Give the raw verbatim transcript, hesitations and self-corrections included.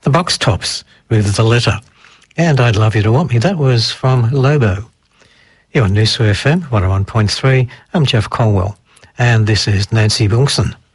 The Box Tops with The Letter. And I'd Love You to Want Me. That was from Lobo. You're on Noosa F M one oh one point three. I'm Jeff Colwell. And this is Nancy Wilson.